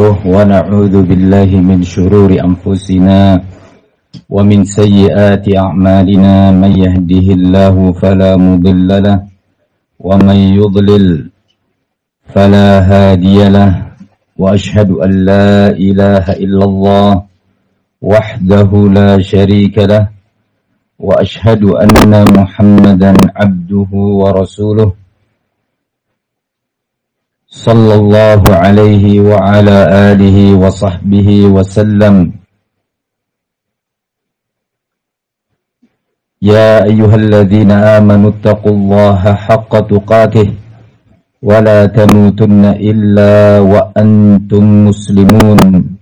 ونعوذ بالله من شرور أنفسنا ومن سيئات أعمالنا من يهده الله فلا مضل له ومن يضلل فلا هادي له وأشهد أن لا إله إلا الله وحده لا شريك له وأشهد أن محمدا عبده ورسوله صلى الله عليه وعلى آله وصحبه وسلم يا أيها الذين آمنوا اتقوا الله حق تقاته ولا تموتن إلا وأنتم مسلمون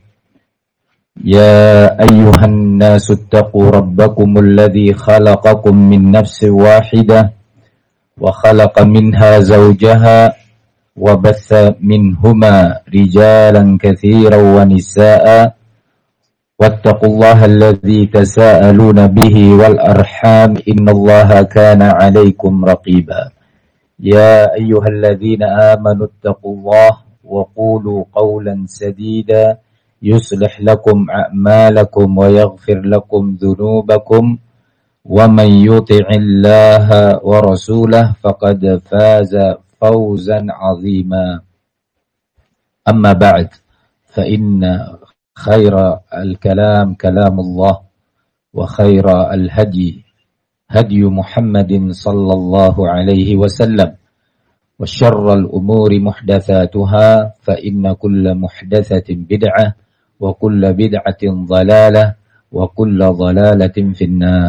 يا أيها الناس اتقوا ربكم الذي خلقكم من نفس واحدة وخلق منها زوجها وبث منهما رجالا كثيرا ونساء واتقوا الله الذي تساءلون به والأرحام إن الله كان عليكم رقيبا يا أيها الذين آمنوا اتقوا الله وقولوا قولا سديدا يصلح لكم أعمالكم ويغفر لكم ذنوبكم ومن يطع الله ورسوله فقد فاز فوزا عظيما أما بعد فإن خير الكلام كلام الله وخير الهدي هدي محمد صلى الله عليه وسلم وشر الأمور محدثاتها فإن كل محدثة بدعة وكل بدعة ضلالة وكل ضلالة في النار.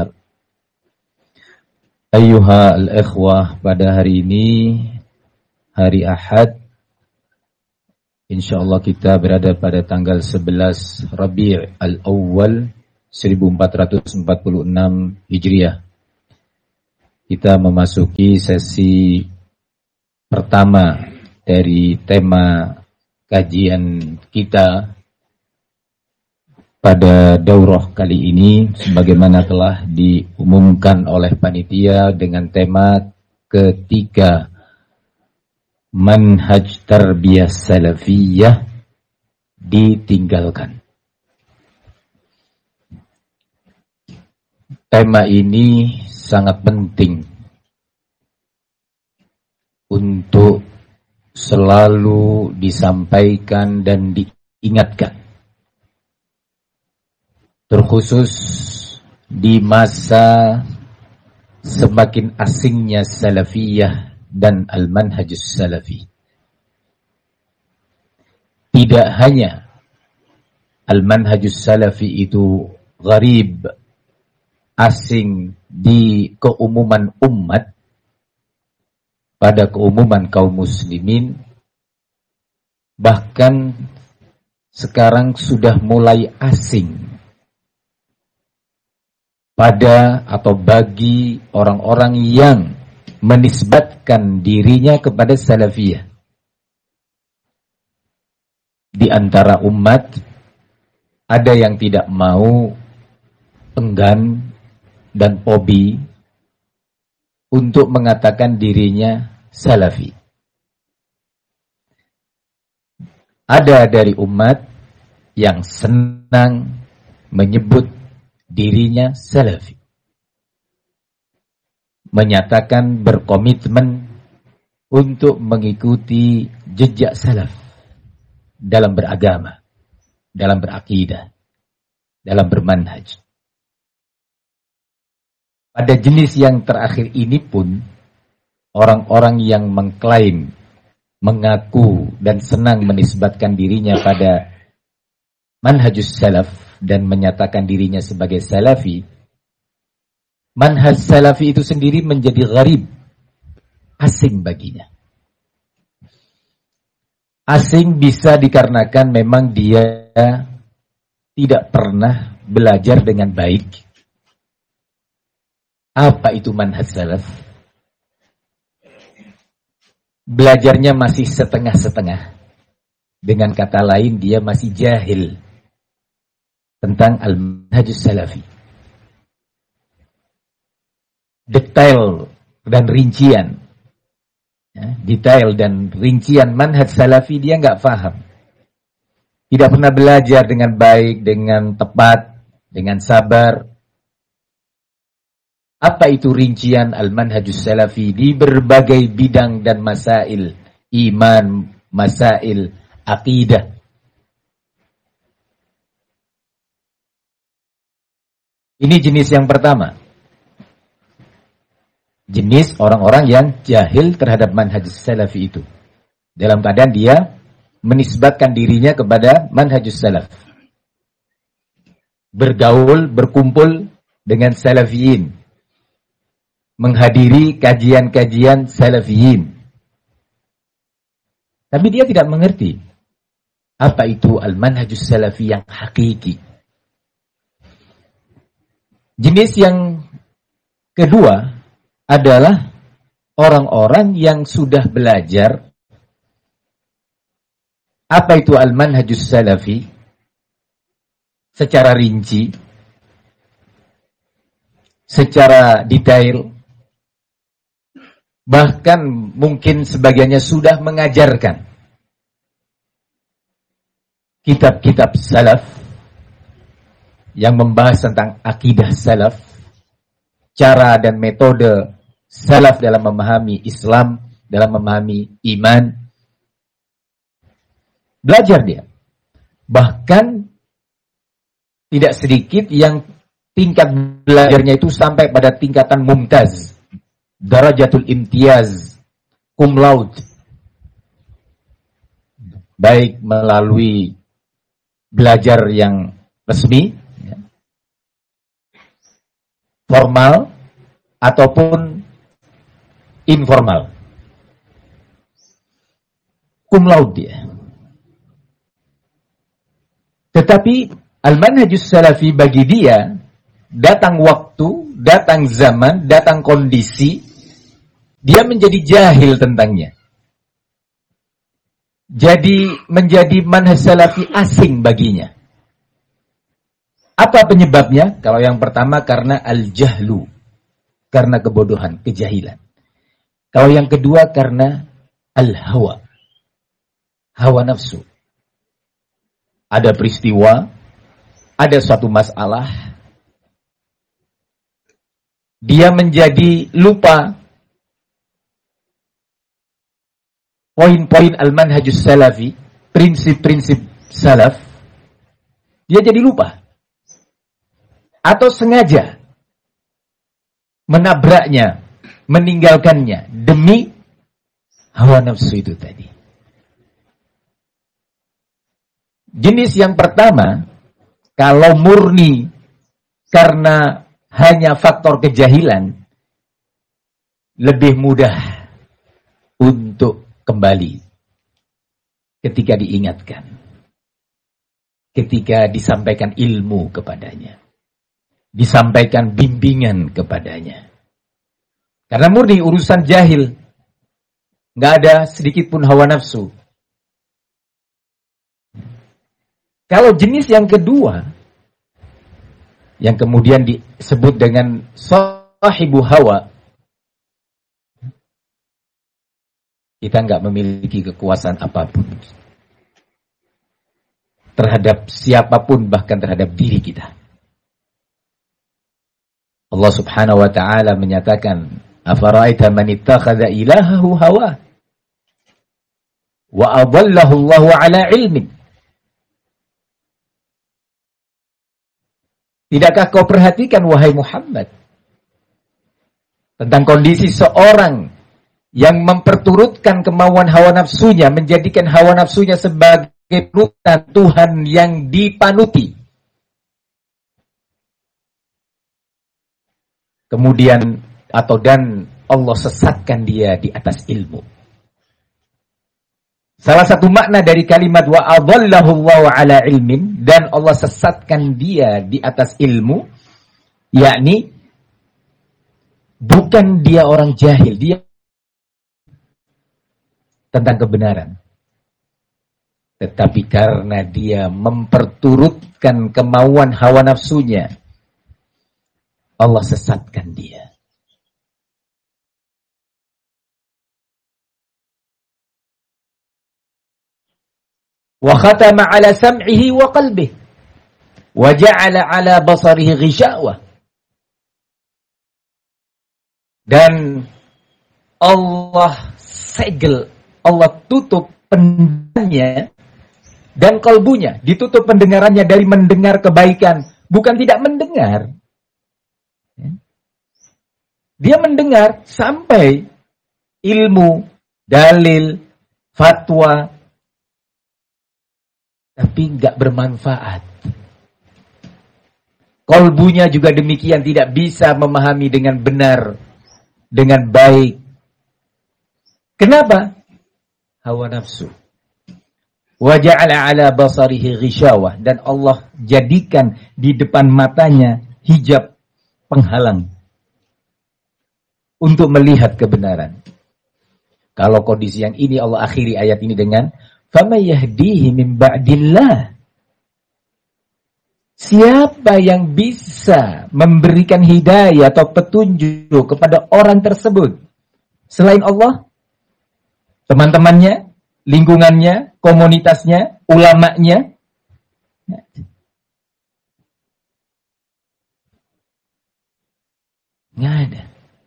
Ayyuha al-ikhwah, pada hari ini hari Ahad, insyaallah kita berada pada tanggal 11 Rabi' al-Awwal 1446 Hijriah. Kita memasuki sesi pertama dari tema kajian kita pada daurah kali ini, sebagaimana telah diumumkan oleh panitia dengan tema ketiga, manhaj tarbiyah salafiyah ditinggalkan. Tema ini sangat penting untuk selalu disampaikan dan diingatkan, terkhusus di masa semakin asingnya salafiyah dan al-manhajus salafi. Tidak hanya al-manhajus salafi itu gharib, asing di keumuman umat, pada keumuman kaum muslimin, bahkan sekarang sudah mulai asing pada atau bagi orang-orang yang menisbatkan dirinya kepada salafiyah. Di antara umat ada yang tidak mau, enggan dan hobi untuk mengatakan dirinya salafi. Ada dari umat yang senang menyebut dirinya salafi, menyatakan berkomitmen untuk mengikuti jejak salaf dalam beragama, dalam berakidah, dalam bermanhaj. Pada jenis yang terakhir ini pun, orang-orang yang mengklaim, mengaku dan senang menisbatkan dirinya pada manhajus salaf dan menyatakan dirinya sebagai salafi, manhaj salafi itu sendiri menjadi gharib, asing baginya. Asing bisa dikarenakan memang dia tidak pernah belajar dengan baik. Apa itu manhaj salaf? Belajarnya masih setengah-setengah. Dengan kata lain, dia masih jahil tentang al-manhajus salafi. Detail dan rincian, detail dan rincian manhaj salafi dia nggak paham. tidak pernah belajar dengan baik, dengan tepat, dengan sabar. Apa itu rincian al-manhajus salafi di berbagai bidang dan masail iman, masail akidah. Ini jenis yang pertama. Jenis orang-orang yang jahil terhadap manhajus salafi itu. Dalam keadaan dia menisbatkan dirinya kepada manhajus salaf. Bergaul, berkumpul dengan salafiyin. Menghadiri kajian-kajian salafiyin. Tapi dia tidak mengerti apa itu al-manhajus salafi yang hakiki. Jenis yang kedua adalah orang-orang yang sudah belajar apa itu al-manhajus salafi secara rinci, secara detail, bahkan mungkin sebagiannya sudah mengajarkan kitab-kitab salaf yang membahas tentang akidah salaf, cara dan metode salaf dalam memahami Islam, dalam memahami iman. Belajar dia. Bahkan tidak sedikit yang tingkat belajarnya itu sampai pada tingkatan mumtaz, darajatul imtiaz, cum laude. Baik melalui belajar yang resmi, formal, ataupun informal. Cum laude dia. Tetapi al-manhajus salafi bagi dia, datang waktu, datang zaman, datang kondisi, dia menjadi jahil tentangnya. Jadi menjadi manhaj salafi asing baginya. Apa penyebabnya? Kalau yang pertama karena al-jahlu, karena kebodohan, kejahilan. Kalau yang kedua karena al-hawa, hawa nafsu. Ada peristiwa, ada suatu masalah, dia menjadi lupa poin-poin al-manhajus salafi, prinsip-prinsip salaf, dia jadi lupa. Atau sengaja menabraknya, meninggalkannya demi hawa nafsu itu tadi. Jenis yang pertama, kalau murni karena hanya faktor kejahilan, lebih mudah untuk kembali ketika diingatkan, ketika disampaikan ilmu kepadanya, disampaikan bimbingan kepadanya. Karena murni urusan jahil, nggak ada sedikit pun hawa nafsu. Kalau jenis yang kedua, yang kemudian disebut dengan sahibu hawa, kita nggak memiliki kekuasaan apapun terhadap siapapun, bahkan terhadap diri kita. Allah subhanahu wa ta'ala menyatakan, afara'aita man ittakhadha ilahahu hawa wa adallahu Allahu ala ilmin. Tidakkah kau perhatikan, wahai Muhammad, tentang kondisi seorang yang memperturutkan kemauan hawa nafsunya, menjadikan hawa nafsunya sebagai panutan Tuhan yang dipanuti. Kemudian dan Allah sesatkan dia di atas ilmu. Salah satu makna dari kalimat wa adallahu Allahu ala ilmin, dan Allah sesatkan dia di atas ilmu, yakni bukan dia orang jahil, dia tentang kebenaran. Tetapi karena dia memperturutkan kemauan hawa nafsunya, Allah sesatkan dia. wa khatama ala sam'ihi wa qalbihi wa ja'ala ala basarihi ghishawah. Dan Allah segel, Allah tutup pendengarannya dan kalbunya, ditutup pendengarannya dari mendengar kebaikan, bukan tidak mendengar. Dia mendengar sampai ilmu, dalil, fatwa, tapi enggak bermanfaat. Kalbunya juga demikian, tidak bisa memahami dengan benar, dengan baik. Kenapa? Hawa nafsu. Wa ja'ala 'ala basarihi ghishawah, dan Allah jadikan di depan matanya hijab penghalang untuk melihat kebenaran. Kalau kondisi yang ini, Allah akhiri ayat ini dengan faman yahdihi min ba'dillah. Siapa yang bisa memberikan hidayah atau petunjuk kepada orang tersebut selain Allah? Teman-temannya, lingkungannya, komunitasnya, ulamanya. Nggak ada.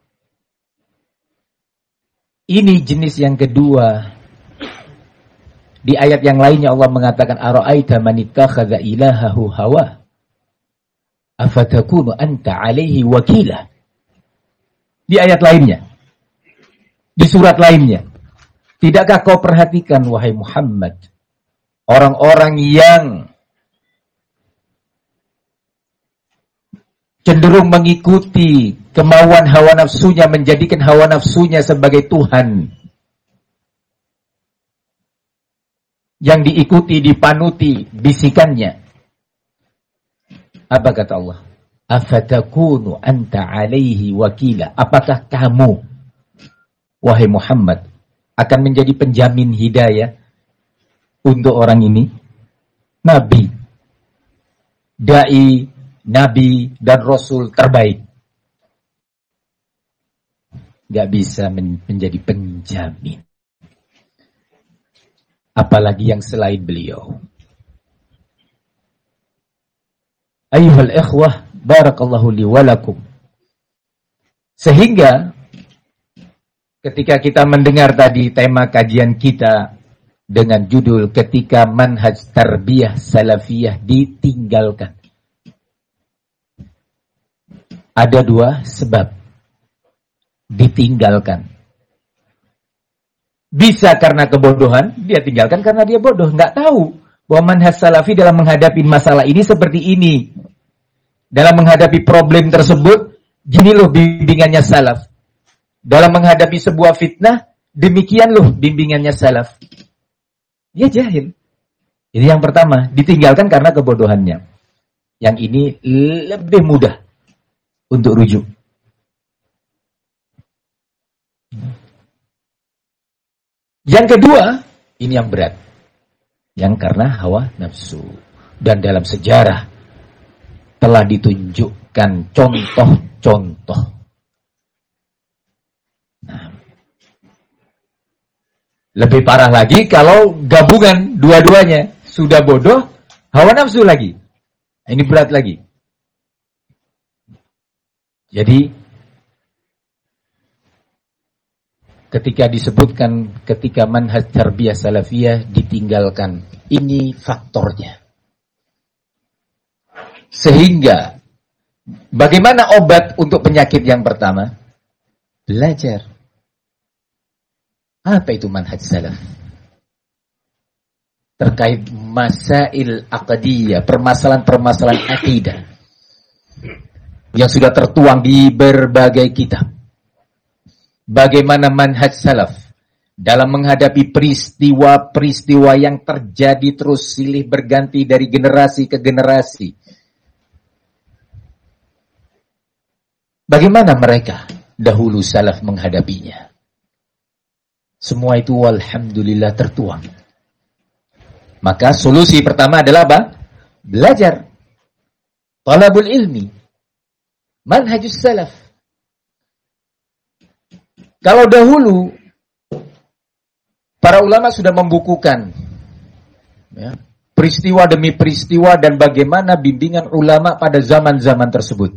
Ini jenis yang kedua. Di ayat yang lainnya Allah mengatakan ara'aita man ittakhadha ilahahu hawa afatakunu anta 'alaihi wakila. Di ayat lainnya, di surat lainnya, tidakkah kau perhatikan wahai Muhammad, orang-orang yang cenderung mengikuti kemauan hawa nafsunya, menjadikan hawa nafsunya sebagai Tuhan, yang diikuti, dipanuti bisikannya. Apa kata Allah? Afatakunu anta 'alaihi wakila. Apakah kamu, wahai Muhammad, akan menjadi penjamin hidayah untuk orang ini? Nabi, dai, nabi dan rasul terbaik. Gak bisa menjadi penjamin. Apalagi yang selain beliau. Ayyuhal ikhwah, barakallahu li walakum. Sehingga ketika kita mendengar tadi tema kajian kita dengan judul ketika manhaj tarbiyah salafiyah ditinggalkan, ada dua sebab ditinggalkan. Bisa karena kebodohan, dia tinggalkan karena dia bodoh, nggak tahu bahwa manhaj salafi dalam menghadapi masalah ini seperti ini. Dalam menghadapi problem tersebut, gini loh bimbingannya salaf. Dalam menghadapi sebuah fitnah, demikian loh bimbingannya salaf. Dia jahil. Ini yang pertama, ditinggalkan karena kebodohannya. Yang ini lebih mudah untuk rujuk. Yang kedua, ini yang berat. Yang karena hawa nafsu. Dan dalam sejarah telah ditunjukkan contoh-contoh. Nah, lebih parah lagi kalau gabungan dua-duanya. Sudah bodoh, hawa nafsu lagi. Ini berat lagi. Jadi ketika disebutkan ketika manhaj tarbiyah salafiyah ditinggalkan, ini faktornya. Sehingga bagaimana obat untuk penyakit yang pertama? Belajar. Apa itu manhaj salaf? Terkait masail aqdiyah, permasalahan-permasalahan akidah yang sudah tertuang di berbagai kitab. Bagaimana manhaj salaf dalam menghadapi peristiwa-peristiwa yang terjadi terus silih berganti dari generasi ke generasi. Bagaimana mereka dahulu salaf menghadapinya? Semua itu walhamdulillah tertuang. Maka solusi pertama adalah apa? Belajar. Talabul ilmi. Manhajus salaf. Kalau dahulu para ulama sudah membukukan Ya. Peristiwa demi peristiwa dan bagaimana bimbingan ulama pada zaman-zaman tersebut.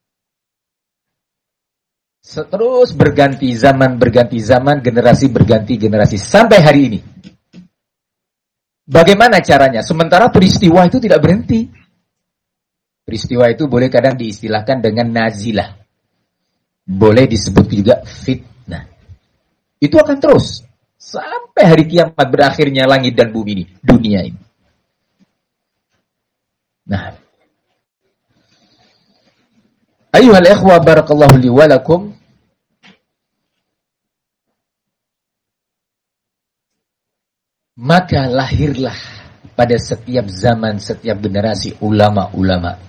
Terus berganti zaman, generasi berganti generasi sampai hari ini. Bagaimana caranya? Sementara peristiwa itu tidak berhenti. Peristiwa itu boleh kadang diistilahkan dengan nazilah. Boleh disebut juga fitnah. Itu akan terus sampai hari kiamat berakhirnya langit dan bumi ini, dunia ini. Nah, ayyuhal ikhwa barakallahu li wa lakum. Maka lahirlah pada setiap zaman, setiap generasi ulama-ulama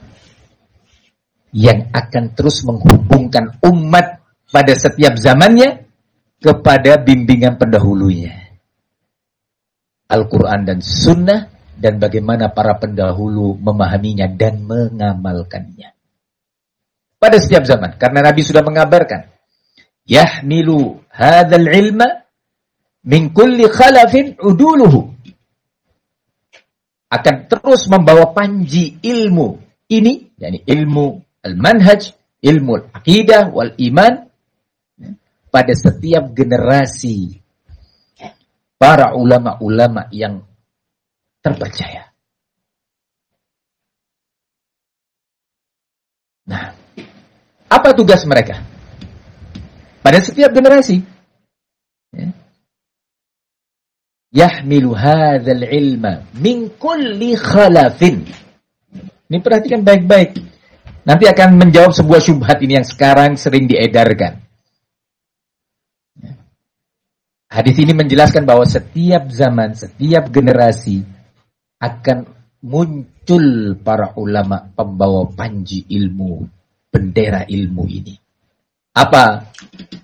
yang akan terus menghubungkan umat pada setiap zamannya kepada bimbingan pendahulunya. Al-Quran dan Sunnah, dan bagaimana para pendahulu memahaminya dan mengamalkannya. Pada setiap zaman. Karena Nabi sudah mengabarkan. Yahmilu hadzal ilma min kulli khalafin uduluhu. Akan terus membawa panji ilmu ini, yakni ilmu al-manhaj, ilmu al-aqidah wal iman, pada setiap generasi para ulama-ulama yang terpercaya. Nah, apa tugas mereka pada setiap generasi? Yahmilu hadzal ilma min kulli khalafin. Ini perhatikan baik-baik. Nanti akan menjawab sebuah syubhat ini yang sekarang sering diedarkan. Hadis ini menjelaskan bahwa setiap zaman, setiap generasi akan muncul para ulama pembawa panji ilmu, bendera ilmu ini. Apa?